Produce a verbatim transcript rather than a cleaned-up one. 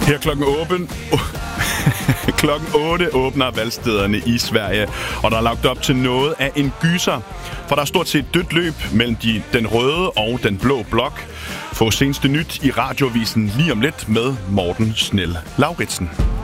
Her klokken åben... klokken otte åbner valgstederne i Sverige, og der er lagt op til noget af en gyser. For der er stort set dødt løb mellem de, den røde og den blå blok. Få seneste nyt i radiovisen lige om lidt med Morten Snell Lauritsen.